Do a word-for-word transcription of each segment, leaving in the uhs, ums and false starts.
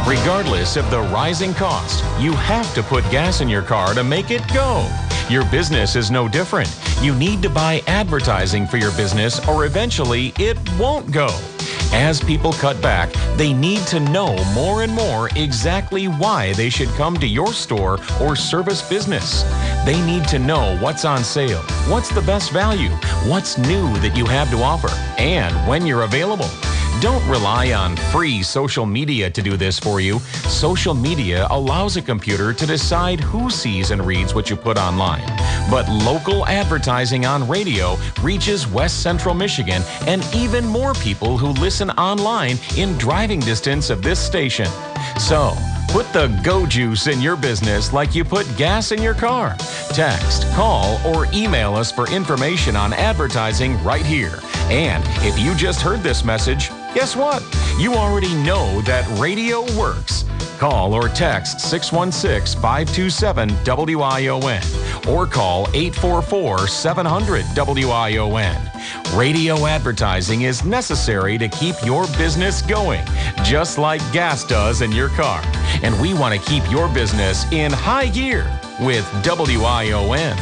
Regardless of the rising cost, you have to put gas in your car to make it go. Your business is no different. You need to buy advertising for your business or eventually it won't go. As people cut back, they need to know more and more exactly why they should come to your store or service business. They need to know what's on sale, what's the best value, what's new that you have to offer, and when you're available. Don't rely on free social media to do this for you. Social media allows a computer to decide who sees and reads what you put online. But local advertising on radio reaches West Central Michigan and even more people who listen online in driving distance of this station. So, put the go juice in your business like you put gas in your car. Text, call, or email us for information on advertising right here. And if you just heard this message, guess what? You already know that radio works. Call or text six one six, five two seven, W I O N or call eight four four, seven hundred, W I O N. Radio advertising is necessary to keep your business going, just like gas does in your car. And we want to keep your business in high gear with W I O N.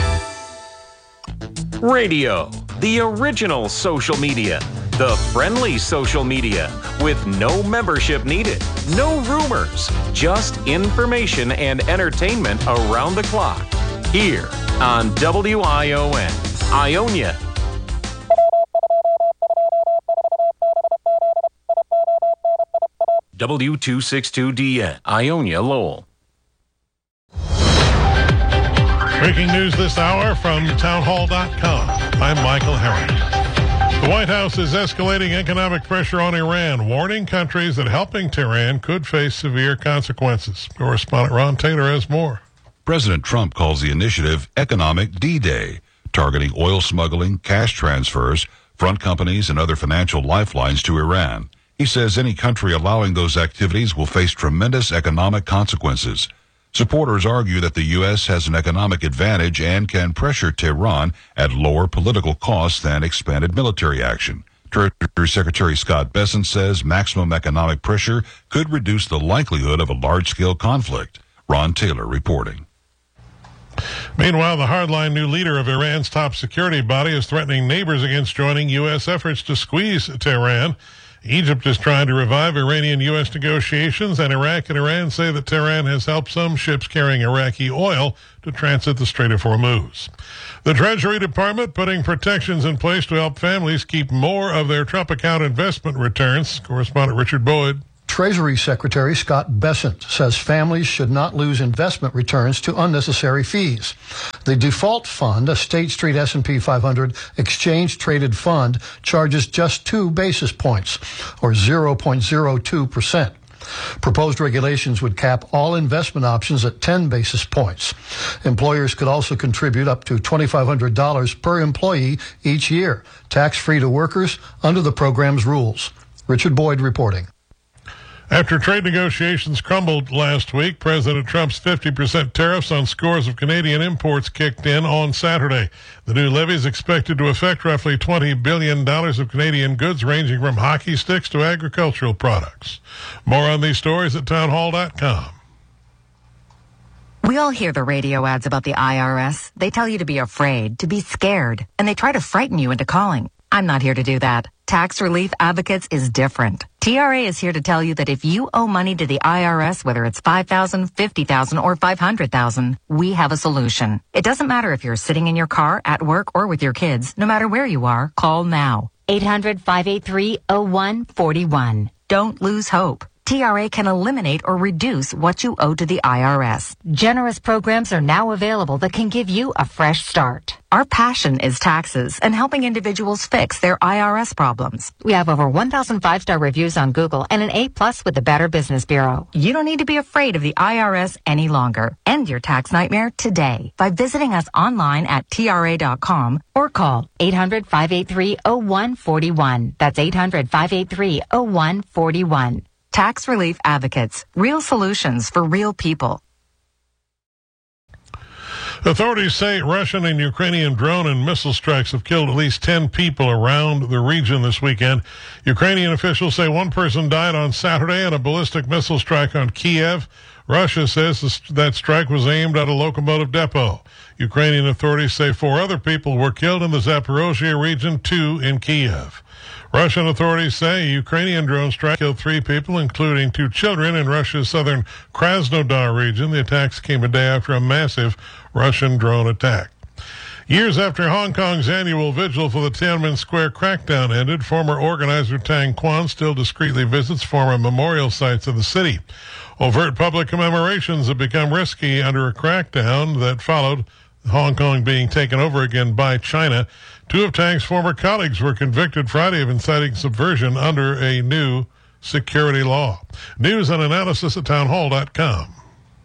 Radio, the original social media. The friendly social media with no membership needed, no rumors, just information and entertainment around the clock. Here on W I O N, Ionia. W two sixty-two D N, Ionia, Lowell. Breaking news this hour from townhall dot com. I'm Michael Herron. The White House is escalating economic pressure on Iran, warning countries that helping Tehran could face severe consequences. Correspondent Ron Taylor has more. President Trump calls the initiative Economic D-Day, targeting oil smuggling, cash transfers, front companies, and other financial lifelines to Iran. He says any country allowing those activities will face tremendous economic consequences. Supporters argue that the U S has an economic advantage and can pressure Tehran at lower political costs than expanded military action. Treasury Secretary Scott Bessent says maximum economic pressure could reduce the likelihood of a large-scale conflict. Ron Taylor reporting. Meanwhile, the hardline new leader of Iran's top security body is threatening neighbors against joining U S efforts to squeeze Tehran. Egypt is trying to revive Iranian-U S negotiations, and Iraq and Iran say that Tehran has helped some ships carrying Iraqi oil to transit the Strait of Hormuz. The Treasury Department putting protections in place to help families keep more of their Trump account investment returns. Correspondent Richard Boyd. Treasury Secretary Scott Bessent says families should not lose investment returns to unnecessary fees. The default fund, a State Street S and P five hundred exchange-traded fund, charges just two basis points, or zero point zero two percent. Proposed regulations would cap all investment options at ten basis points. Employers could also contribute up to two thousand five hundred dollars per employee each year, tax-free to workers under the program's rules. Richard Boyd reporting. After trade negotiations crumbled last week, President Trump's fifty percent tariffs on scores of Canadian imports kicked in on Saturday. The new levy is expected to affect roughly twenty billion dollars of Canadian goods, ranging from hockey sticks to agricultural products. More on these stories at townhall dot com. We all hear the radio ads about the I R S. They tell you to be afraid, to be scared, and they try to frighten you into calling. I'm not here to do that. Tax Relief Advocates is different. T R A is here to tell you that if you owe money to the I R S, whether it's five thousand dollars, fifty thousand dollars, or five hundred thousand dollars, we have a solution. It doesn't matter if you're sitting in your car, at work, or with your kids. No matter where you are, call now. eight hundred, five eight three, oh one four one. Don't lose hope. T R A can eliminate or reduce what you owe to the I R S. Generous programs are now available that can give you a fresh start. Our passion is taxes and helping individuals fix their I R S problems. We have over one thousand five-star reviews on Google and an A plus with the Better Business Bureau. You don't need to be afraid of the I R S any longer. End your tax nightmare today by visiting us online at T R A dot com or call eight hundred, five eight three, oh one four one. That's eight hundred, five eight three, oh one four one. Tax Relief Advocates, real solutions for real people. Authorities say Russian and Ukrainian drone and missile strikes have killed at least ten people around the region this weekend. Ukrainian officials say one person died on Saturday in a ballistic missile strike on Kiev. Russia says that strike was aimed at a locomotive depot. Ukrainian authorities say four other people were killed in the Zaporozhye region, two in Kiev. Russian authorities say a Ukrainian drone strike killed three people, including two children, in Russia's southern Krasnodar region. The attacks came a day after a massive Russian drone attack. Years after Hong Kong's annual vigil for the Tiananmen Square crackdown ended, former organizer Tang Quan still discreetly visits former memorial sites of the city. Overt public commemorations have become risky under a crackdown that followed Hong Kong being taken over again by China. Two of Tang's former colleagues were convicted Friday of inciting subversion under a new security law. News and analysis at townhall dot com.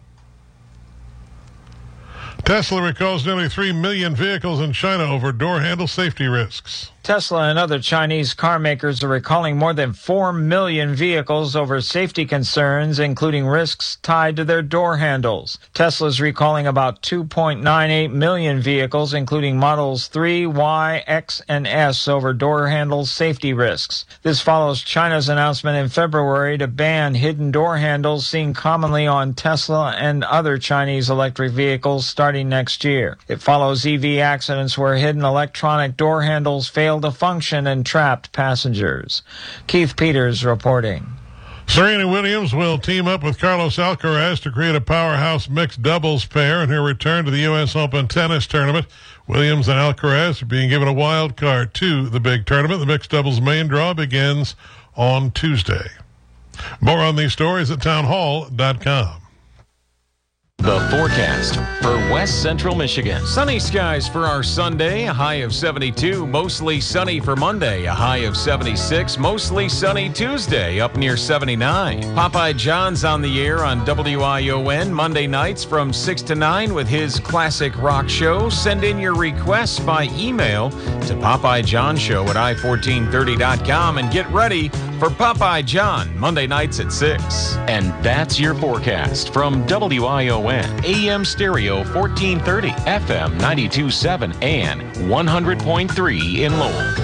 Tesla recalls nearly three million vehicles in China over door handle safety risks. Tesla and other Chinese car makers are recalling more than four million vehicles over safety concerns, including risks tied to their door handles. Tesla's recalling about two point nine eight million vehicles, including models three, Y, X, and S, over door handle safety risks. This follows China's announcement in February to ban hidden door handles seen commonly on Tesla and other Chinese electric vehicles starting next year. It follows E V accidents where hidden electronic door handles fail to function and trapped passengers. Keith Peters reporting. Serena Williams will team up with Carlos Alcaraz to create a powerhouse mixed doubles pair in her return to the U S Open tennis tournament. Williams and Alcaraz are being given a wild card to the big tournament. The mixed doubles main draw begins on Tuesday. More on these stories at townhall dot com. The forecast for West Central Michigan. Sunny skies for our Sunday, a high of seventy-two. Mostly sunny for Monday, a high of seventy-six. Mostly sunny Tuesday, up near seventy-nine. Popeye John's on the air on W I O N Monday nights from six to nine with his classic rock show. Send in your requests by email to Popeye John Show at i fourteen thirty dot com and get ready for Popeye John Monday nights at six. And that's your forecast from W I O N. A M Stereo fourteen thirty, F M ninety-two point seven, and one hundred point three in Lowell.